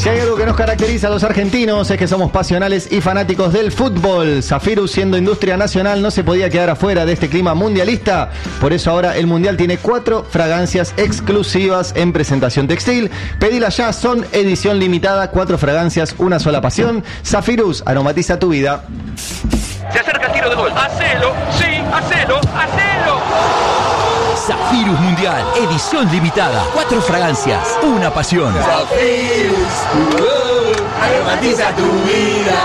Si hay algo que nos caracteriza a los argentinos es que somos pasionales y fanáticos del fútbol. Zafirus, siendo industria nacional, no se podía quedar afuera de este clima mundialista. Por eso ahora el Mundial tiene 4 fragancias exclusivas en presentación textil. Pedilas ya, son edición limitada, 4 fragancias, una sola pasión. Zafirus, aromatiza tu vida. Se acerca el tiro de gol. ¡Hacelo! ¡Sí! ¡Hacelo! ¡Hacelo! Zafirus Mundial, edición limitada. 4 fragancias, una pasión. Zafirus, aromatiza tu vida.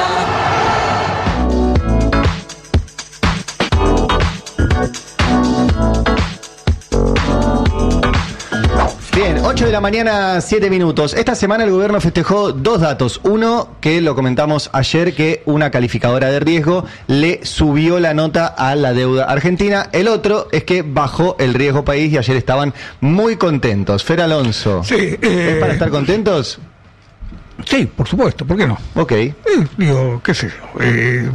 Bien, 8 de la mañana, 7 minutos. Esta semana el gobierno festejó 2 datos. Uno, que lo comentamos ayer, que una calificadora de riesgo le subió la nota a la deuda argentina. El otro es que bajó el riesgo país y ayer estaban muy contentos. Fer Alonso, Sí, ¿es para estar contentos? Sí, por supuesto, ¿por qué no? Ok. Digo, qué sé yo.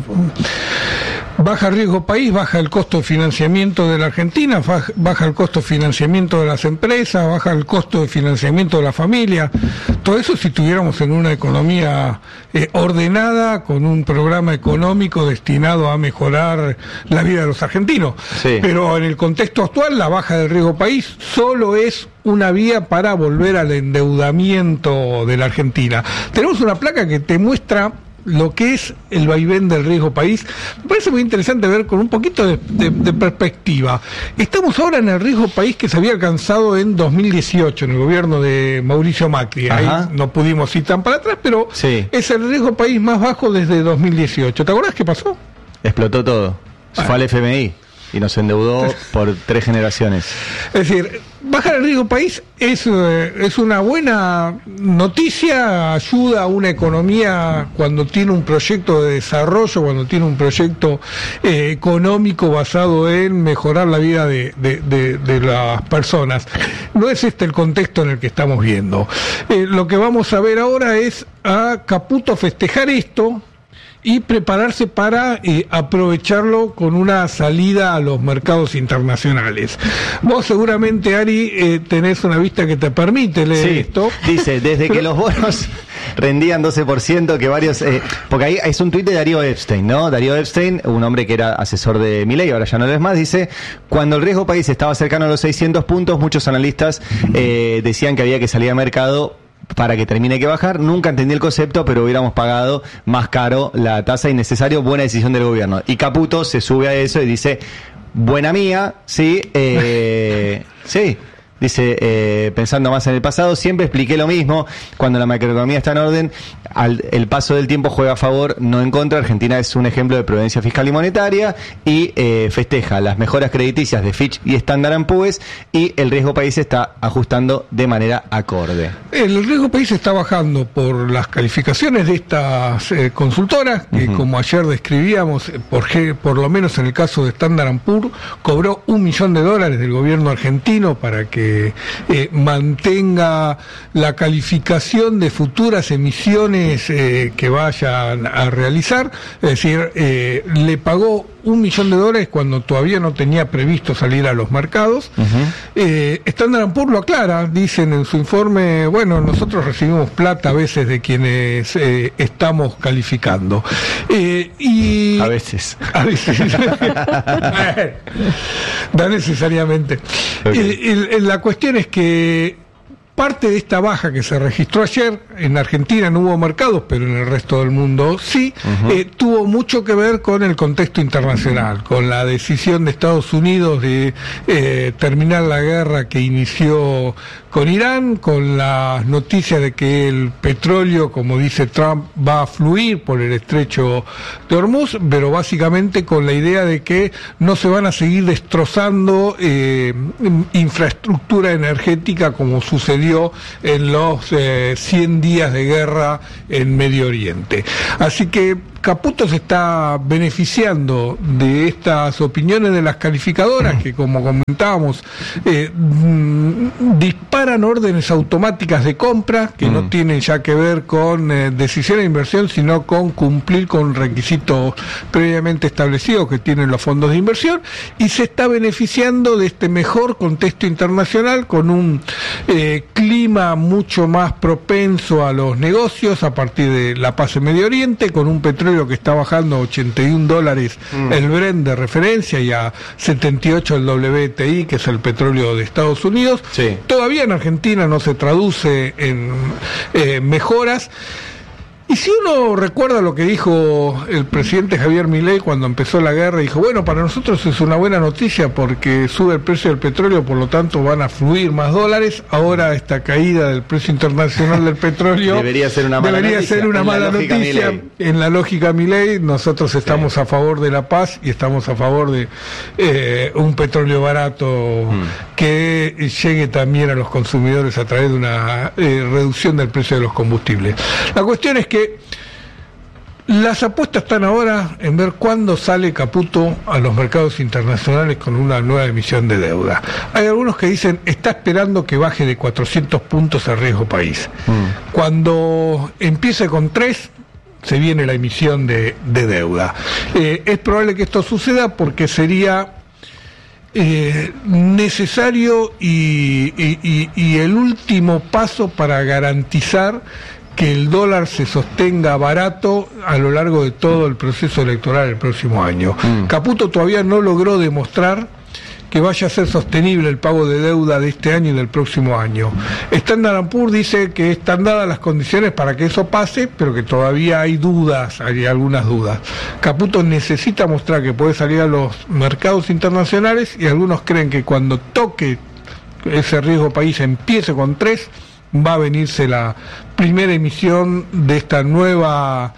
Baja el riesgo país, baja el costo de financiamiento de la Argentina, baja el costo de financiamiento de las empresas, baja el costo de financiamiento de la familia. Todo eso si estuviéramos en una economía ordenada, con un programa económico destinado a mejorar la vida de los argentinos. Sí. Pero en el contexto actual, la baja del riesgo país solo es una vía para volver al endeudamiento de la Argentina. Tenemos una placa que te muestra lo que es el vaivén del riesgo país. Me parece muy interesante ver con un poquito de perspectiva. Estamos ahora en el riesgo país que se había alcanzado en 2018, en el gobierno de Mauricio Macri. Ajá. Ahí no pudimos ir tan para atrás, pero Sí. es el riesgo país más bajo desde 2018. ¿Te acordás qué pasó? Explotó todo. Fue al FMI y nos endeudó por 3 generaciones. Es decir, bajar el riesgo país es una buena noticia, ayuda a una economía cuando tiene un proyecto de desarrollo, cuando tiene un proyecto económico basado en mejorar la vida de las personas. No es este el contexto en el que estamos viendo. Lo que vamos a ver ahora es a Caputo festejar esto y prepararse para aprovecharlo con una salida a los mercados internacionales. Vos seguramente, Ari, tenés una vista que te permite leer esto. Dice, desde que los bonos rendían 12%, que varios... porque ahí es un tuit de Darío Epstein, ¿no? Darío Epstein, un hombre que era asesor de Milei, ahora ya no lo es más, dice, cuando el riesgo país estaba cercano a los 600 puntos, muchos analistas decían que había que salir al mercado para que termine que bajar. Nunca entendí el concepto, pero hubiéramos pagado más caro la tasa innecesario. Buena decisión del gobierno. Y Caputo se sube a eso y dice, buena mía, sí, sí. Dice, pensando más en el pasado, siempre expliqué lo mismo. Cuando la macroeconomía está en orden, el paso del tiempo juega a favor, no en contra. Argentina es un ejemplo de prudencia fiscal y monetaria y festeja las mejoras crediticias de Fitch y Standard & Poor's, y el riesgo país se está ajustando de manera acorde. El riesgo país está bajando por las calificaciones de estas consultoras, que como ayer describíamos, por lo menos en el caso de Standard & Poor's, cobró $1 millón del gobierno argentino para que mantenga la calificación de futuras emisiones que vayan a realizar. Es decir, le pagó $1 millón cuando todavía no tenía previsto salir a los mercados. Standard & Poor's lo aclara, dicen en su informe, bueno, nosotros recibimos plata a veces de quienes estamos calificando. Y A veces. No necesariamente. Okay. La cuestión es que parte de esta baja que se registró ayer, en Argentina no hubo mercados, pero en el resto del mundo sí, tuvo mucho que ver con el contexto internacional, con la decisión de Estados Unidos de terminar la guerra que inició con Irán, con las noticias de que el petróleo, como dice Trump, va a fluir por el estrecho de Hormuz, pero básicamente con la idea de que no se van a seguir destrozando infraestructura energética como sucedió en los 100 días de guerra en Medio Oriente. Así que Caputo se está beneficiando de estas opiniones de las calificadoras que, como comentábamos, disparan disparan órdenes automáticas de compra que no tienen ya que ver con decisiones de inversión, sino con cumplir con requisitos previamente establecidos que tienen los fondos de inversión, y se está beneficiando de este mejor contexto internacional con un clima mucho más propenso a los negocios a partir de la paz en Medio Oriente, con un petróleo que está bajando a $81 el Brent de referencia y a 78 el WTI, que es el petróleo de Estados Unidos. Sí. Todavía en Argentina no se traduce en mejoras. Y si uno recuerda lo que dijo el presidente Javier Milei cuando empezó la guerra, dijo, bueno, para nosotros es una buena noticia porque sube el precio del petróleo, por lo tanto van a fluir más dólares. Ahora esta caída del precio internacional del petróleo debería ser una mala noticia. En la lógica Milei, nosotros estamos a favor de la paz y estamos a favor de un petróleo barato que llegue también a los consumidores a través de una reducción del precio de los combustibles. La cuestión es que las apuestas están ahora en ver cuándo sale Caputo a los mercados internacionales con una nueva emisión de deuda. Hay algunos que dicen, está esperando que baje de 400 puntos el riesgo país. Cuando empiece con 3, se viene la emisión de deuda. Es probable que esto suceda porque sería necesario y el último paso para garantizar que el dólar se sostenga barato a lo largo de todo el proceso electoral el próximo año. Caputo todavía no logró demostrar que vaya a ser sostenible el pago de deuda de este año y del próximo año. Standard & Poor's dice que están dadas las condiciones para que eso pase, pero que todavía hay algunas dudas. Caputo necesita mostrar que puede salir a los mercados internacionales, y algunos creen que cuando toque ese riesgo país empiece con 3, va a venirse la primera emisión de esta nueva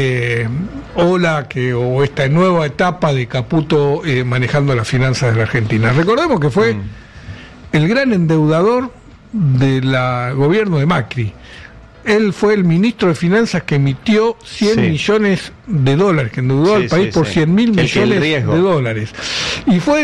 ola o esta nueva etapa de Caputo manejando las finanzas de la Argentina. Recordemos que fue el gran endeudador del gobierno de Macri. Él fue el ministro de Finanzas que emitió 100 millones de dólares, que endeudó al país por 100.000 millones de dólares. Y fue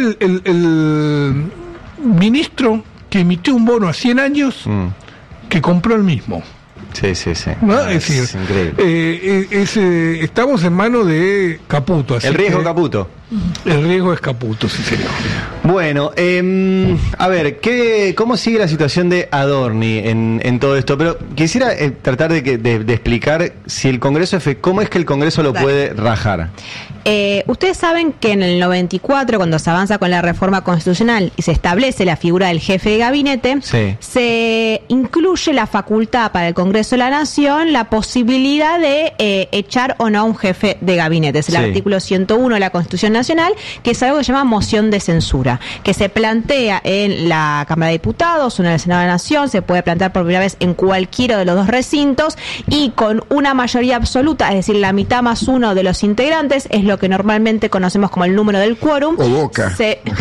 el ministro que emitió un bono a 100 años que compró el mismo. Sí. ¿No? Es decir, increíble. Estamos en manos de Caputo. El riesgo Caputo. El riesgo es Caputo, sí, señor. Bueno, a ver, ¿cómo sigue la situación de Adorni en todo esto? Pero quisiera tratar de explicar si el Congreso, cómo es que el Congreso lo puede rajar. Ustedes saben que en el 94, cuando se avanza con la reforma constitucional y se establece la figura del jefe de gabinete, se incluye la facultad para el Congreso de la Nación, la posibilidad de echar o no a un jefe de gabinete. Es el artículo 101 de la Constitución Nacional, que es algo que se llama moción de censura, que se plantea en la Cámara de Diputados o en el Senado de la Nación, se puede plantear por primera vez en cualquiera de los dos recintos, y con una mayoría absoluta, es decir, la mitad más uno de los integrantes, es lo que normalmente conocemos como el número del quórum. O Boca.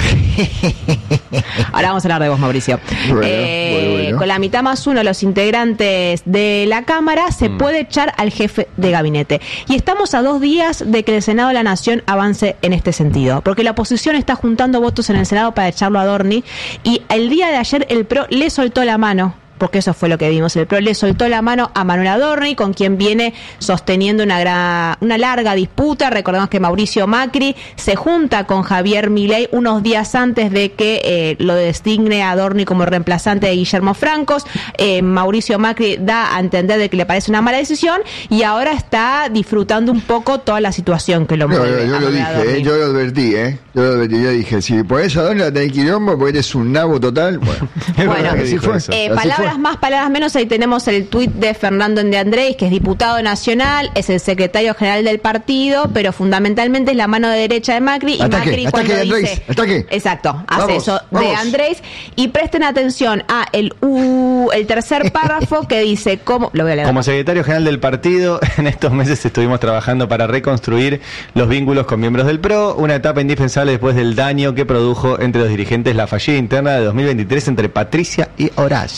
Ahora vamos a hablar de vos, Mauricio. Bueno. Con la mitad más uno de los integrantes de la Cámara se puede echar al jefe de gabinete. Y estamos a 2 días de que el Senado de la Nación avance en este sentido, porque la oposición está juntando votos en el Senado para echarlo a Adorni, y el día de ayer el PRO le soltó la mano, porque eso fue lo que vimos. El PRO le soltó la mano a Manuel Adorni, con quien viene sosteniendo una larga disputa. Recordemos que Mauricio Macri se junta con Javier Milei unos días antes de que lo designe a Adorni como reemplazante de Guillermo Francos. Mauricio Macri da a entender de que le parece una mala decisión, y ahora está disfrutando un poco toda la situación que lo mueve. Yo lo dije, yo lo advertí, yo dije, si por eso Adorni la tenés quilombo, porque eres un nabo total. Bueno, así fue. Palabras más, palabras menos. Ahí tenemos el tuit de Fernando de Andrés, que es diputado nacional, es el secretario general del partido, pero fundamentalmente es la mano derecha de Macri. Y Macri cuando dice... Exacto, hace eso de Andrés. Y presten atención a el tercer párrafo que dice, lo voy a leer. Como secretario general del partido, en estos meses estuvimos trabajando para reconstruir los vínculos con miembros del PRO, una etapa indispensable después del daño que produjo entre los dirigentes la fallida interna de 2023 entre Patricia y Horacio. Y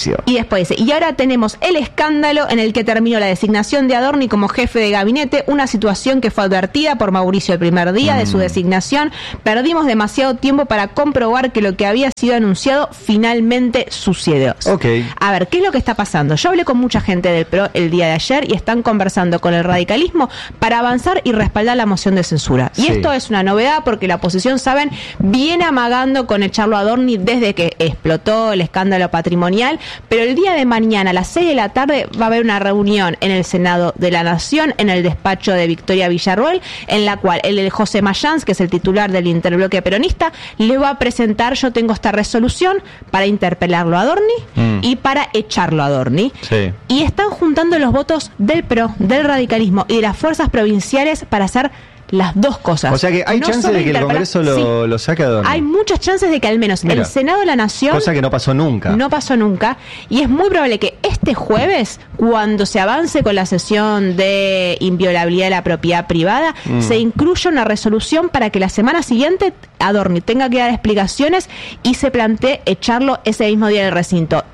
después dice, y ahora tenemos el escándalo en el que terminó la designación de Adorni como jefe de gabinete, una situación que fue advertida por Mauricio el primer día de su designación. Perdimos demasiado tiempo para comprobar que lo que había sido anunciado finalmente sucedió. Okay. A ver, ¿qué es lo que está pasando? Yo hablé con mucha gente del PRO el día de ayer y están conversando con el radicalismo para avanzar y respaldar la moción de censura. Y esto es una novedad porque la oposición, saben, viene amagando con echarlo a Adorni desde que explotó el escándalo patrimonial, pero el día de mañana a las 6 de la tarde va a haber una reunión en el Senado de la Nación, en el despacho de Victoria Villarroel, en la cual el José Mayans, que es el titular del interbloque peronista, le va a presentar, yo tengo esta resolución para interpelarlo a Adorni y para echarlo a Adorni. Sí. Y están juntando los votos del PRO, del radicalismo y de las fuerzas provinciales para hacer las dos cosas. O sea que hay chances de que el Congreso lo saque a Adorni. Hay muchas chances de que al menos el Senado de la Nación... Cosa que no pasó nunca. No pasó nunca. Y es muy probable que este jueves, cuando se avance con la sesión de inviolabilidad de la propiedad privada, se incluya una resolución para que la semana siguiente Adorni tenga que dar explicaciones y se plantee echarlo ese mismo día del recinto.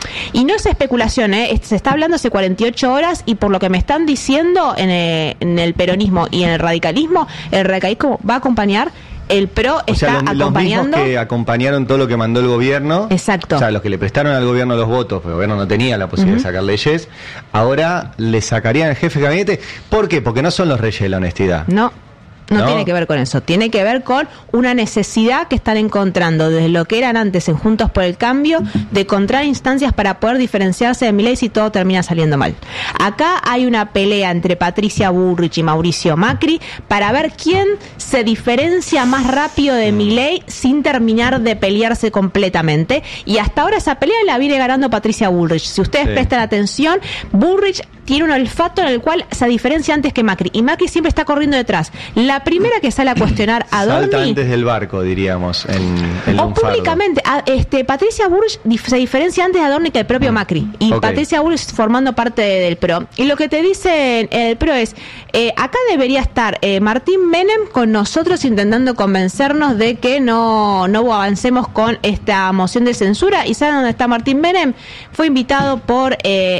Y no es especulación, se está hablando hace 48 horas y por lo que me están diciendo en el peronismo y en el radicalismo va a acompañar. El PRO está acompañando. Los mismos que acompañaron todo lo que mandó el gobierno. Exacto. O sea, los que le prestaron al gobierno los votos, pero el gobierno no tenía la posibilidad de sacar leyes, ahora le sacarían al jefe de gabinete. ¿Por qué? Porque no son los reyes de la honestidad. No tiene que ver con eso, tiene que ver con una necesidad que están encontrando desde lo que eran antes en Juntos por el Cambio, de encontrar instancias para poder diferenciarse de Milei si todo termina saliendo mal. Acá hay una pelea entre Patricia Bullrich y Mauricio Macri para ver quién se diferencia más rápido de Milei sin terminar de pelearse completamente, y hasta ahora esa pelea la viene ganando Patricia Bullrich. Si ustedes prestan atención, Bullrich tiene un olfato en el cual se diferencia antes que Macri, y Macri siempre está corriendo detrás. La primera que sale a cuestionar a Adorni... Salta antes del barco, diríamos, en o públicamente. Patricia Bullrich se diferencia antes de Adorni que el propio Macri. Y Patricia Bullrich formando parte del PRO. Y lo que te dice el PRO es, acá debería estar Martín Menem con nosotros intentando convencernos de que no avancemos con esta moción de censura. ¿Y saben dónde está Martín Menem? Fue invitado por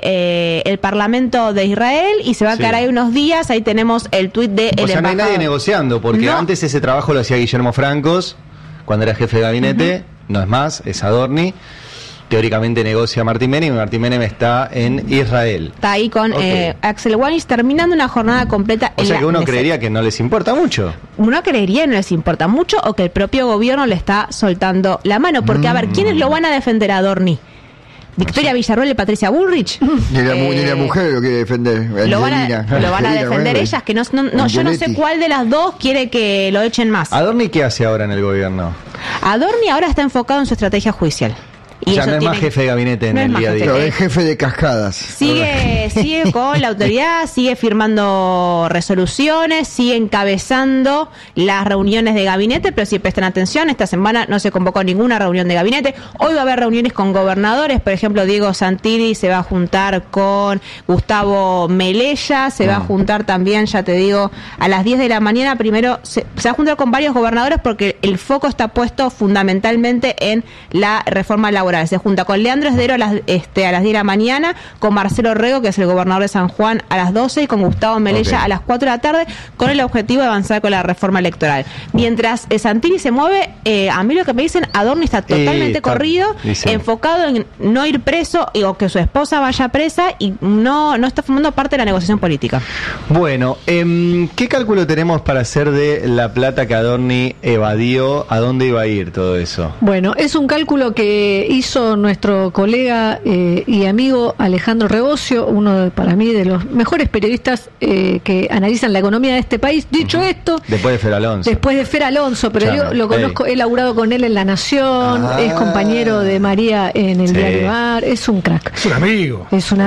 el Parlamento de Israel y se va a quedar ahí unos días. Ahí tenemos el tuit de el embajador. No hay nadie negociando, porque antes ese trabajo lo hacía Guillermo Francos cuando era jefe de gabinete, no es más, es Adorni. Teóricamente negocia Martín Menem y Martín Menem está en Israel. Está ahí con Axel Wallis terminando una jornada completa. O sea que uno creería que no les importa mucho. Uno creería que no les importa mucho o que el propio gobierno le está soltando la mano. Porque, a ver, ¿quiénes lo van a defender a Adorni? Victoria Villarroel y Patricia Bullrich. Ni la mujer lo quiere defender. Lo van a defender ellas, que yo no sé cuál de las dos quiere que lo echen más. ¿Adorni qué hace ahora en el gobierno? Adorni ahora está enfocado en su estrategia judicial. Y ya no es más jefe de gabinete en el día a día. Pero es jefe de cascadas. Sigue con la autoridad, sigue firmando resoluciones, sigue encabezando las reuniones de gabinete, pero si prestan atención, esta semana no se convocó ninguna reunión de gabinete. Hoy va a haber reuniones con gobernadores, por ejemplo, Diego Santilli se va a juntar con Gustavo Melella, se va a juntar también, ya te digo, a las 10 de la mañana. Primero se va a juntar con varios gobernadores porque el foco está puesto fundamentalmente en la reforma laboral. Se junta con Leandro Esdero a las 10 de la mañana, con Marcelo Rego, que es el gobernador de San Juan, a las 12, y con Gustavo Melella a las 4 de la tarde, con el objetivo de avanzar con la reforma electoral. Mientras Santilli se mueve, a mí lo que me dicen, Adorni está totalmente corrido, enfocado en no ir preso o que su esposa vaya presa, y no está formando parte de la negociación política. Bueno, ¿qué cálculo tenemos para hacer de la plata que Adorni evadió? ¿A dónde iba a ir todo eso? Bueno, es un cálculo que hizo nuestro colega y amigo Alejandro Rebocio, para mí de los mejores periodistas que analizan la economía de este país. Dicho esto, después de Fer Alonso, pero yo lo conozco, he laburado con él en La Nación, es compañero de María en el Diario Mar, es un crack. Es un amigo.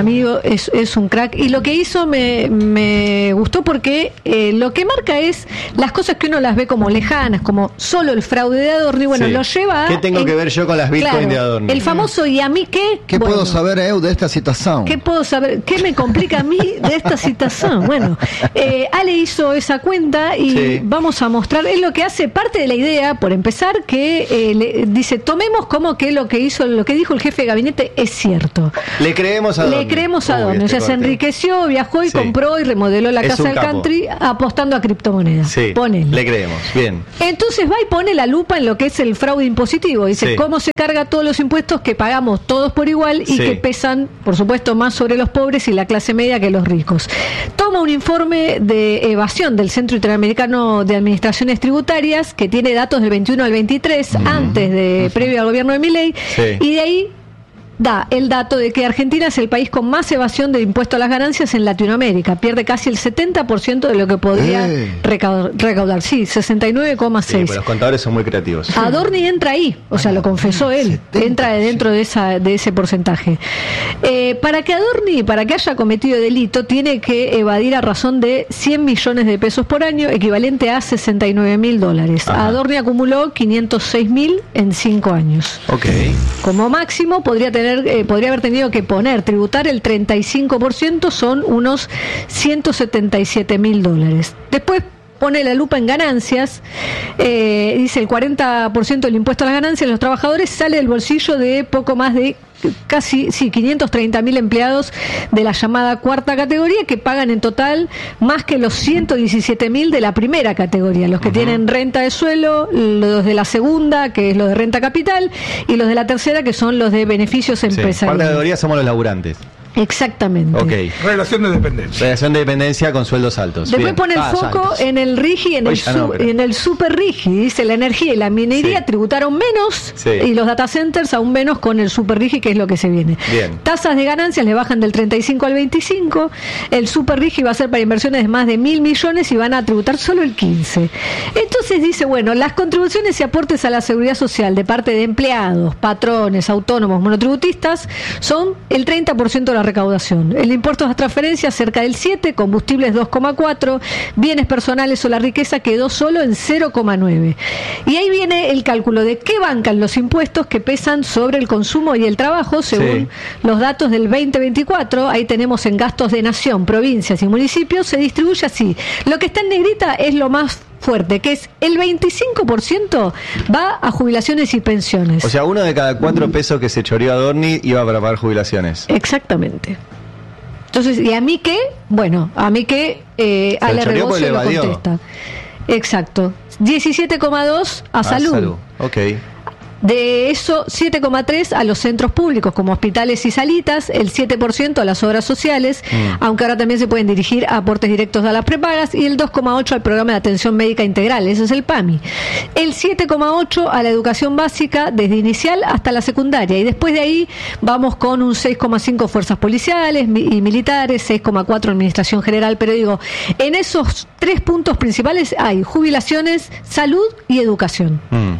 Es un crack. Y lo que hizo me gustó porque lo que marca es las cosas que uno las ve como lejanas, como solo el fraude de Adorni, lo lleva a... ¿Qué tengo que ver yo con las Bitcoin de Adorni? El famoso ¿y a mí qué? ¿Qué puedo saber de esta situación? ¿Qué puedo saber? ¿Qué me complica a mí de esta situación? Bueno, Ale hizo esa cuenta y vamos a mostrar, es lo que hace parte de la idea, por empezar, que dice, tomemos como que lo que dijo el jefe de gabinete es cierto. Le creemos a Dorni. O sea, se enriqueció, viajó y compró y remodeló la casa del country apostando a criptomonedas. Sí, le creemos, bien. Entonces va y pone la lupa en lo que es el fraude impositivo. Dice, cómo se carga todos los impuestos que pagamos todos por igual y que pesan, por supuesto, más sobre los pobres y la clase media que los ricos. Toma un informe de evasión del Centro Interamericano de Administraciones Tributarias que tiene datos del 21 al 23, previo al gobierno de Milei, y de ahí da el dato de que Argentina es el país con más evasión de impuesto a las ganancias en Latinoamérica. Pierde casi el 70% de lo que podría recaudar. Sí, 69,6. Sí, pero los contadores son muy creativos. Adorni entra ahí, o sea, lo confesó él. 70%. Entra dentro de ese porcentaje. Para que haya cometido delito, tiene que evadir a razón de 100 millones de pesos por año, equivalente a $69.000. Adorni acumuló 506.000 en 5 años. Como máximo podría haber tenido que tributar el 35%, son unos $177.000. Después pone la lupa en ganancias, dice el 40% del impuesto a las ganancias de los trabajadores sale del bolsillo de poco más de casi 530.000 empleados de la llamada cuarta categoría, que pagan en total más que los 117.000 de la primera categoría, los que tienen renta de suelo, los de la segunda, que es los de renta capital, y los de la tercera, que son los de beneficios empresariales. Cuarta categoría somos los laburantes. Exactamente. Relación de dependencia. Relación de dependencia con sueldos altos. Después pone el foco en el RIGI, en el super RIGI. Dice, la energía y la minería tributaron menos y los data centers aún menos con el super RIGI, que es lo que se viene. Tasas de ganancias le bajan del 35 al 25. El super RIGI va a ser para inversiones de más de 1.000 millones y van a tributar solo el 15. Entonces dice, bueno, las contribuciones y aportes a la seguridad social de parte de empleados, patrones, autónomos, monotributistas son el 30% de la recaudación. El impuesto a las transferencias cerca del 7%, combustibles 2,4%, bienes personales o la riqueza quedó solo en 0,9%. Y ahí viene el cálculo de qué bancan los impuestos que pesan sobre el consumo y el trabajo, según los datos del 2024. Ahí tenemos en gastos de nación, provincias y municipios, se distribuye así. Lo que está en negrita es lo más fuerte, que es el 25% va a jubilaciones y pensiones. O sea, 1 de cada 4 pesos que se choreó Adorni iba para pagar jubilaciones. Exactamente. Entonces, ¿y a mí qué? Bueno, a mí qué, Ale Rebocio lo contesta. Exacto. 17,2 a salud. De eso, 7,3 a los centros públicos como hospitales y salitas, el 7% a las obras sociales, aunque ahora también se pueden dirigir a aportes directos a las prepagas, y el 2,8 al programa de atención médica integral, ese es el PAMI. El 7,8 a la educación básica desde inicial hasta la secundaria, y después de ahí vamos con un 6,5 fuerzas policiales y militares, 6,4 administración general, pero digo, en esos 3 puntos principales hay jubilaciones, salud y educación.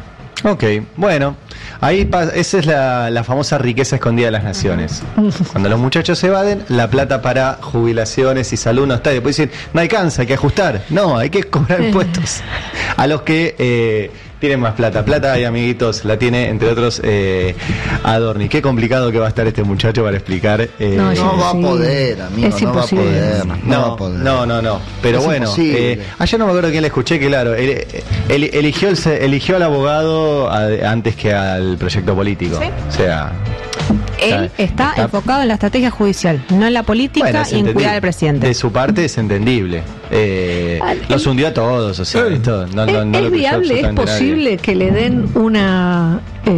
Bueno, ahí esa es la famosa riqueza escondida de las naciones. Cuando los muchachos se evaden, la plata para jubilaciones y salud no está. Y después dicen, no alcanza, hay que ajustar. No, hay que cobrar impuestos a los que tienen más plata. Plata, hay amiguitos, la tiene, entre otros, Adorni. Qué complicado que va a estar este muchacho para explicar. No va a poder, amigo, es imposible. No va a poder. No. Pero es bueno, ayer no me acuerdo quién le escuché, que claro, eligió al abogado antes que al proyecto político. O sea, él está enfocado en la estrategia judicial, no en la política y en cuidar al presidente. De su parte es entendible. Los hundió a todos, o sea, esto no ¿Es viable, es posible que le den una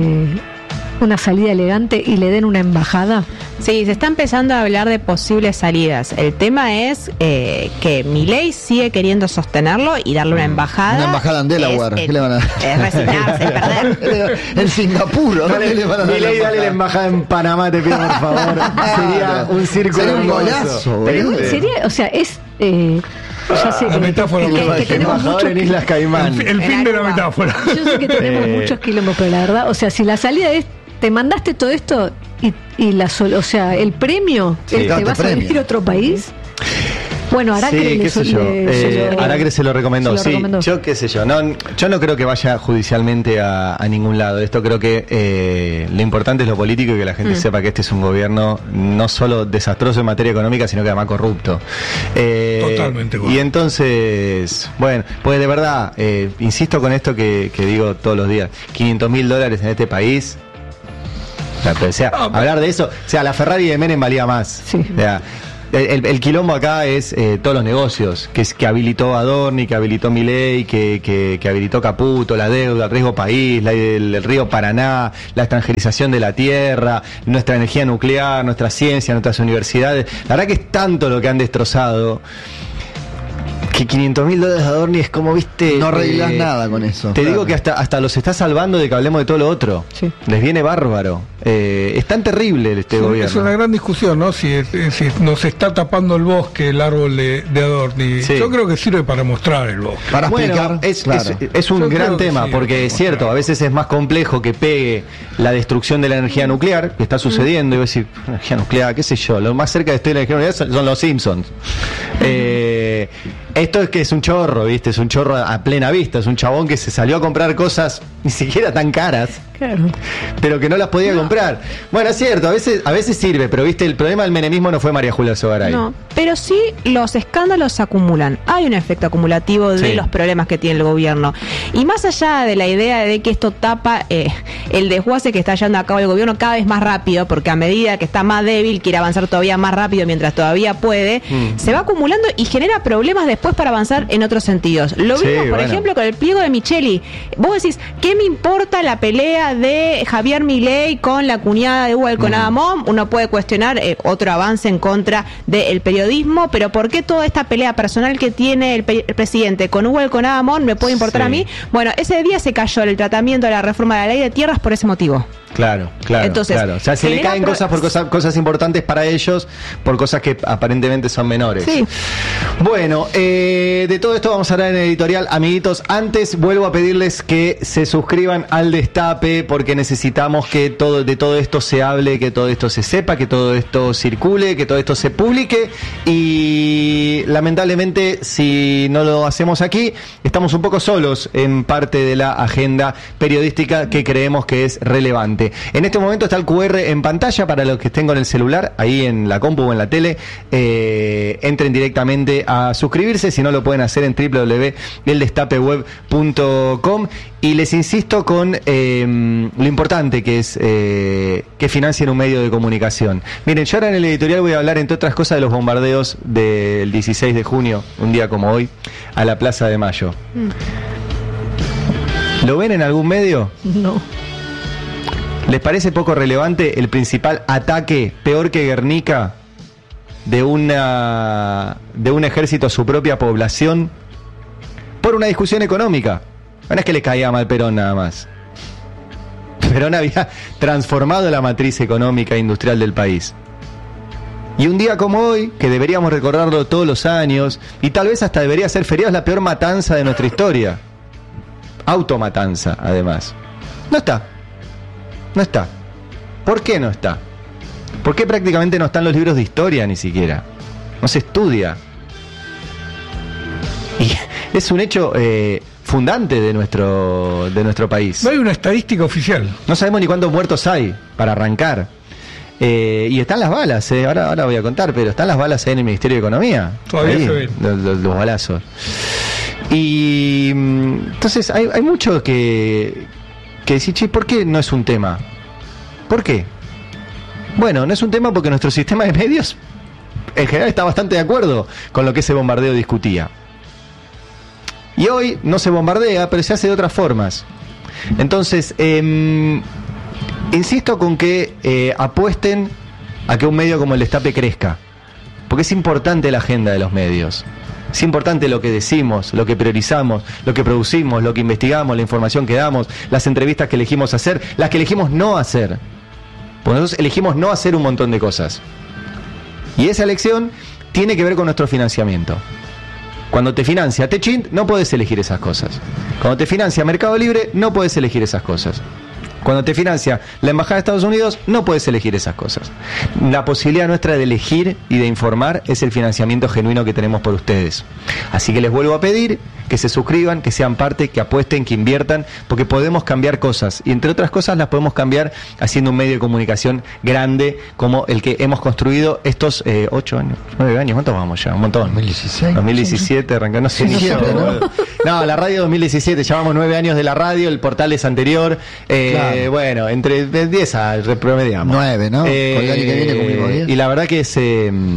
salida elegante y le den una embajada? Sí, se está empezando a hablar de posibles salidas. El tema es que Milei sigue queriendo sostenerlo y darle una embajada. Una embajada en Delaware. ¿Qué le van a dar? Es resignarse, perder. En Singapur, ¿no? Milei, dale la embajada en Panamá, te pido por favor. Sería un círculo. Sería un golazo. Sería, o sea, es... ya sé la metáfora que tenemos muchos en Islas Caimán. El fin de la metáfora. Yo sé que tenemos muchos quilombos, pero la verdad, o sea, si la salida es te mandaste todo esto y o sea, el premio te vas a vivir a otro país. Bueno, Aracre Aracre se lo recomendó. Yo qué sé yo. Yo no creo que vaya judicialmente a ningún lado. Esto creo que lo importante es lo político y que la gente sepa que este es un gobierno no solo desastroso en materia económica, sino que además corrupto. Totalmente corrupto. Y entonces, bueno, pues de verdad, insisto con esto que digo todos los días, $500.000 en este país. O sea, hablar de eso, o sea, la Ferrari de Menem valía más. Sí. O sea, el quilombo acá es todos los negocios, que habilitó Adorni, que habilitó Milei, que habilitó Caputo, la deuda, el riesgo país, el río Paraná, la extranjerización de la tierra, nuestra energía nuclear, nuestra ciencia, nuestras universidades. La verdad que es tanto lo que han destrozado que $500.000 de Adorni es como, viste... No arreglas nada con eso. Te digo que hasta los está salvando de que hablemos de todo lo otro. Sí. Les viene bárbaro. Es tan terrible este gobierno. Es una gran discusión, ¿no? Si nos está tapando el bosque, el árbol de Adorni. Sí. Yo creo que sirve para mostrar el bosque. Para explicar. Es un gran tema, porque es cierto, a veces es más complejo que pegue la destrucción de la energía nuclear, que está sucediendo, y voy a decir, energía nuclear, qué sé yo, lo más cerca que estoy de la energía nuclear son los Simpsons. Esto es que es un chorro, ¿viste? Es un chorro a plena vista, es un chabón que se salió a comprar cosas ni siquiera tan caras, claro, pero que no las podía comprar. Bueno, es cierto, a veces sirve, pero viste, el problema del menemismo no fue María Julia Alzogaray. No, pero sí los escándalos se acumulan. Hay un efecto acumulativo de los problemas que tiene el gobierno. Y más allá de la idea de que esto tapa el desguace que está llevando a cabo el gobierno cada vez más rápido, porque a medida que está más débil, quiere avanzar todavía más rápido mientras todavía puede, se va acumulando y genera problemas después para avanzar en otros sentidos. Lo vimos, por ejemplo, con el pliego de Micheli. Vos decís, ¿qué me importa la pelea de Javier Milei con la cuñada de Hugo del Conadamón? Uno puede cuestionar otro avance en contra del periodismo, pero ¿por qué toda esta pelea personal que tiene el presidente con Hugo del Conadamón me puede importar a mí? Bueno, ese día se cayó el tratamiento de la reforma de la ley de tierras por ese motivo. Claro. Entonces, o sea, se le caen cosas por cosas importantes para ellos, por cosas que aparentemente son menores. Sí. Bueno, de todo esto vamos a hablar en el editorial, amiguitos. Antes vuelvo a pedirles que se suscriban al Destape, porque necesitamos que de todo esto se hable, que todo esto se sepa, que todo esto circule, que todo esto se publique. Y lamentablemente, si no lo hacemos aquí, estamos un poco solos en parte de la agenda periodística que creemos que es relevante. En este momento está el QR en pantalla para los que estén con el celular, ahí en la compu o en la tele. Entren directamente a suscribirse, si no lo pueden hacer en www.eldestapeweb.com. Y les insisto con lo importante que es que financien un medio de comunicación. Miren, yo ahora en el editorial voy a hablar, entre otras cosas, de los bombardeos del 16 de junio, un día como hoy, a la Plaza de Mayo. ¿Lo ven en algún medio? No. ¿Les parece poco relevante el principal ataque, peor que Guernica, de un ejército a su propia población por una discusión económica? No es que le caía mal Perón nada más. Perón había transformado la matriz económica e industrial del país. Y un día como hoy, que deberíamos recordarlo todos los años, y tal vez hasta debería ser feriado, es la peor matanza de nuestra historia. Automatanza, además. No está. ¿Por qué no está? ¿Por qué prácticamente no están los libros de historia ni siquiera? No se estudia. Y es un hecho fundante de nuestro país. No hay una estadística oficial. No sabemos ni cuántos muertos hay para arrancar. Y están las balas, ahora voy a contar, pero están las balas ahí en el Ministerio de Economía. Todavía se ven. Los balazos. Y entonces hay mucho que decir, che, ¿por qué no es un tema? ¿Por qué? Bueno, no es un tema porque nuestro sistema de medios en general está bastante de acuerdo con lo que ese bombardeo discutía. Y hoy no se bombardea, pero se hace de otras formas. Entonces, insisto con que apuesten a que un medio como el Destape crezca, porque es importante la agenda de los medios. Es importante lo que decimos, lo que priorizamos, lo que producimos, lo que investigamos, la información que damos, las entrevistas que elegimos hacer, las que elegimos no hacer. Porque nosotros elegimos no hacer un montón de cosas. Y esa elección tiene que ver con nuestro financiamiento. Cuando te financia Techint, no podés elegir esas cosas. Cuando te financia Mercado Libre, no podés elegir esas cosas. Cuando te financia la Embajada de Estados Unidos, no puedes elegir esas cosas. La posibilidad nuestra de elegir y de informar es el financiamiento genuino que tenemos por ustedes. Así que les vuelvo a pedir que se suscriban, que sean parte, que apuesten, que inviertan, porque podemos cambiar cosas. Y entre otras cosas las podemos cambiar haciendo un medio de comunicación grande como el que hemos construido estos 8 años, 9 años, ¿cuántos vamos ya? Un montón. 2017, arrancó, no sé. No, la radio 2017, llevamos 9 años de la radio, el portal es anterior. Claro. Bueno, entre 10 a promediamos. 9, ¿no? Con el año que viene cumplimos 10. Y la verdad que es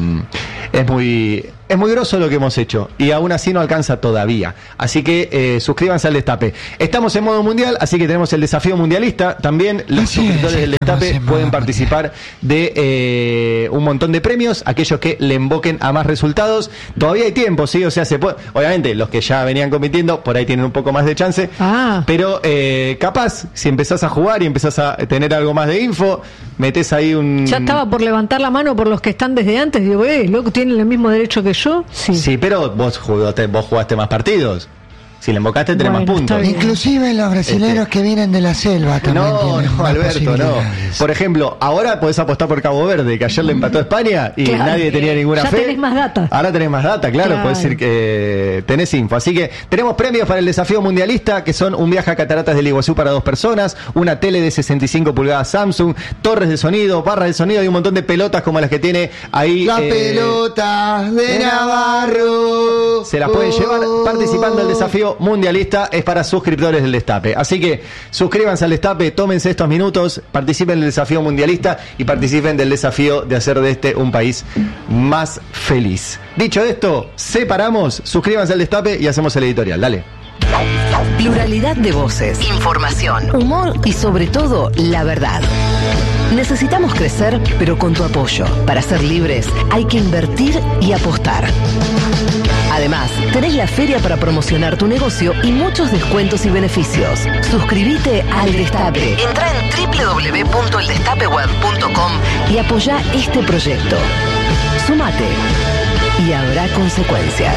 muy groso lo que hemos hecho y aún así no alcanza todavía. Así que suscríbanse al Destape. Estamos en modo mundial, así que tenemos el desafío mundialista. También los suscriptores del Destape pueden participar de un montón de premios, aquellos que le invoquen a más resultados. Todavía hay tiempo, ¿sí? O sea, se puede. Obviamente, los que ya venían compitiendo, por ahí tienen un poco más de chance. Pero capaz, si empezás a jugar y empezás a tener algo más de info, metés ahí un... Ya estaba por levantar la mano por los que están desde antes. Digo, loco, tienen el mismo derecho que yo. Sí, pero vos jugaste más partidos. Si le invocaste, tenés más puntos. Inclusive los brasileños que vienen de la selva también. No, Alberto, no. Por ejemplo, ahora podés apostar por Cabo Verde, que ayer le empató a España y nadie tenía ninguna fe. Ya tenés más data. Ahora tenés más data, claro. Podés decir que tenés info. Así que tenemos premios para el desafío mundialista, que son un viaje a Cataratas del Iguazú para 2 personas, una tele de 65 pulgadas Samsung, torres de sonido, barras de sonido y un montón de pelotas como las que tiene ahí. La pelota de Navarro. Se las pueden llevar participando del desafío mundialista, es para suscriptores del Destape. Así que suscríbanse al Destape, tómense estos minutos, participen del desafío mundialista y participen del desafío de hacer de este un país más feliz. Dicho esto, separamos, suscríbanse al Destape y hacemos el editorial. Dale. Pluralidad de voces, información, humor y sobre todo la verdad. Necesitamos crecer, pero con tu apoyo. Para ser libres hay que invertir y apostar. Además, tenés la feria para promocionar tu negocio y muchos descuentos y beneficios. Suscríbete al Destape. Entra en www.eldestapeweb.com y apoyá este proyecto. Sumate y habrá consecuencias.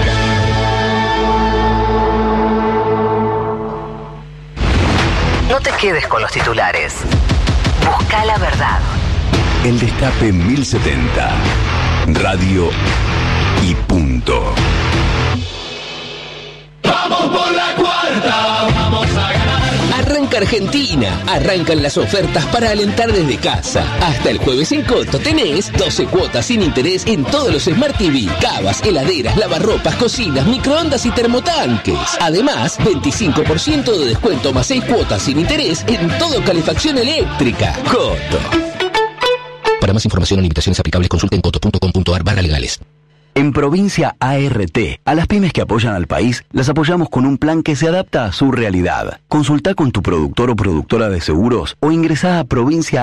No te quedes con los titulares. Busca la verdad. El Destape 1070. Radio y punto. Vamos por la cuarta, vamos a ganar. Arranca Argentina, arrancan las ofertas para alentar desde casa. Hasta el jueves en Coto tenés 12 cuotas sin interés en todos los Smart TV, cavas, heladeras, lavarropas, cocinas, microondas y termotanques. Además, 25% de descuento más 6 cuotas sin interés en todo calefacción eléctrica. Coto. Para más información o limitaciones aplicables, consulten coto.com.ar/legales. En Provincia ART, a las pymes que apoyan al país, las apoyamos con un plan que se adapta a su realidad. Consulta con tu productor o productora de seguros o ingresá a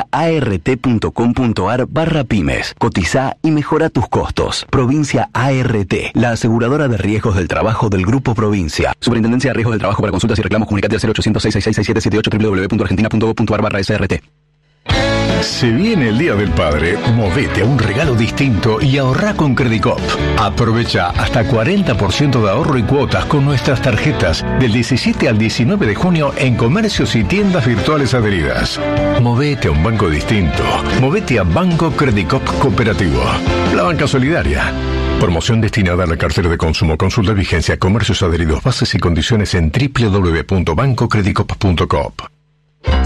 provinciaart.com.ar/pymes. Cotizá y mejora tus costos. Provincia ART, la aseguradora de riesgos del trabajo del Grupo Provincia. Superintendencia de Riesgos del Trabajo. Para consultas y reclamos, comunicate al 0800 666 6778 www.argentina.gov.ar/srt. Se viene el Día del Padre, movete a un regalo distinto y ahorrá con Credicop. Aprovecha hasta 40% de ahorro y cuotas con nuestras tarjetas del 17 al 19 de junio en comercios y tiendas virtuales adheridas. Movete a un banco distinto. Movete a Banco Credicop Cooperativo. La banca solidaria. Promoción destinada a la cartera de consumo. Consulta vigencia, comercios adheridos, bases y condiciones en www.bancocredicop.coop.